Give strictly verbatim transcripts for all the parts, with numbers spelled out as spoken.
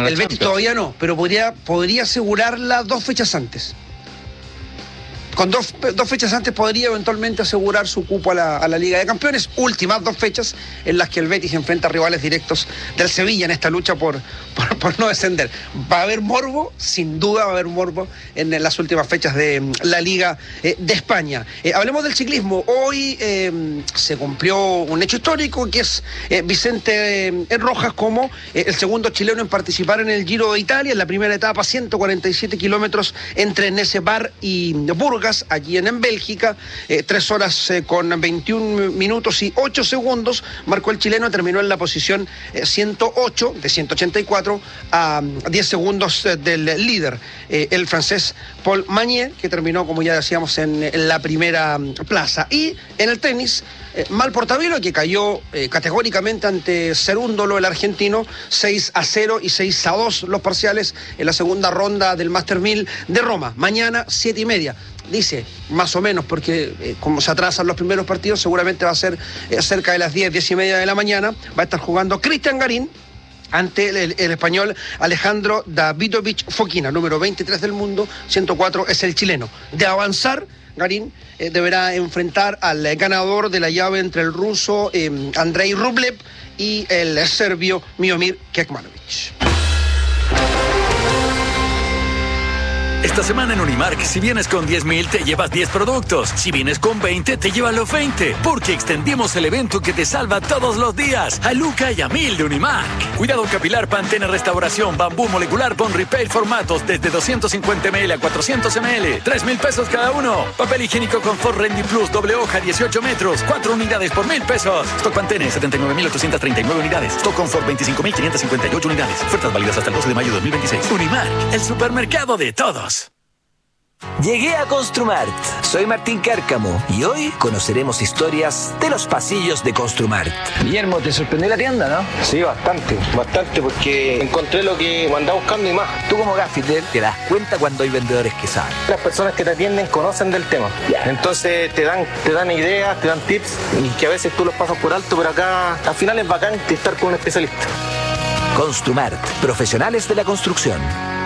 la El Betis Champions. todavía no, pero podría, podría asegurarla dos fechas antes. Con dos, dos fechas antes podría eventualmente asegurar su cupo a la, a la Liga de Campeones. Últimas dos fechas en las que el Betis enfrenta a rivales directos del Sevilla en esta lucha por, por, por no descender. Va a haber morbo, sin duda va a haber morbo en, en las últimas fechas de la Liga eh, de España. Eh, hablemos del ciclismo. Hoy eh, se cumplió un hecho histórico que es eh, Vicente eh, Rojas como eh, el segundo chileno en participar en el Giro de Italia. En la primera etapa, ciento cuarenta y siete kilómetros entre Nesebar y Burgas, allí en, en Bélgica, eh, tres horas eh, con veintiún minutos y ocho segundos, marcó el chileno, terminó en la posición eh, ciento ocho de ciento ochenta y cuatro a diez segundos eh, del líder, eh, el francés Paul Magnier, que terminó, como ya decíamos, en, en la primera plaza. Y en el tenis, eh, Mal Portabello, que cayó eh, categóricamente ante Cerúndolo, el argentino, seis a cero y seis a dos los parciales en la segunda ronda del Master mil de Roma. Mañana, siete y media. Dice, más o menos, porque eh, como se atrasan los primeros partidos, seguramente va a ser eh, cerca de las diez, diez y media de la mañana. Va a estar jugando Cristian Garín ante el, el, el español Alejandro Davidovich Fokina, número veintitrés del mundo, ciento cuatro es el chileno. De avanzar, Garín eh, deberá enfrentar al eh, ganador de la llave entre el ruso eh, Andrei Rublev y el eh, serbio Miomir Kekmanovic. Esta semana en Unimark, si vienes con diez mil, te llevas diez productos. Si vienes con veinte, te llevas los veinte. Porque extendimos el evento que te salva todos los días. A Luca y a Mil de Unimark. Cuidado capilar, Pantene Restauración, Bambú Molecular, Bon Repair formatos desde doscientos cincuenta mililitros a cuatrocientos mililitros. tres mil pesos cada uno. Papel higiénico Confort Rendy Plus, doble hoja, dieciocho metros. cuatro unidades por mil pesos. Stock Pantene, setenta y nueve mil ochocientos treinta y nueve unidades. Stock Confort, veinticinco mil quinientos cincuenta y ocho unidades. Ofertas válidas hasta el doce de mayo de dos mil veintiséis. Unimark, el supermercado de todos. Llegué a Construmart. Soy Martín Cárcamo y hoy conoceremos historias de los pasillos de Construmart. Guillermo, ¿te sorprendió la tienda, no? Sí, bastante, bastante, porque encontré lo que andaba buscando y más. Tú como gaffiter te das cuenta cuando hay vendedores que saben. Las personas que te atienden conocen del tema. Entonces te dan, te dan ideas, te dan tips y que a veces tú los pasas por alto, pero acá al final es bacán estar con un especialista. Construmart, profesionales de la construcción.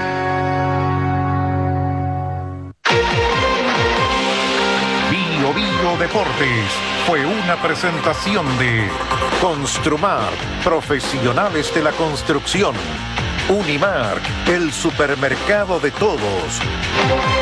Bio Bio Deportes fue una presentación de Construmart, profesionales de la construcción. Unimark, el supermercado de todos.